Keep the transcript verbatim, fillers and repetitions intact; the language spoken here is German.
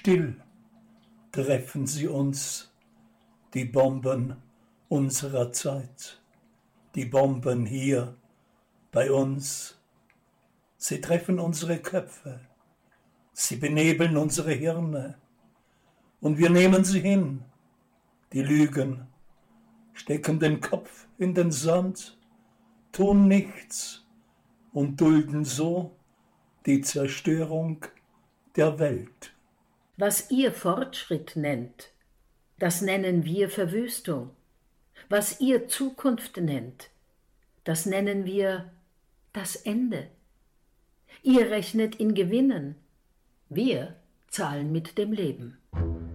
still treffen sie uns, die Bomben unserer Zeit, die Bomben hier bei uns. Sie treffen unsere Köpfe, sie benebeln unsere Hirne und wir nehmen sie hin, die Lügen, stecken den Kopf in den Sand, tun nichts und dulden so die Zerstörung der Welt. Was ihr Fortschritt nennt, das nennen wir Verwüstung. Was ihr Zukunft nennt, das nennen wir das Ende. Ihr rechnet in Gewinnen, wir zahlen mit dem Leben.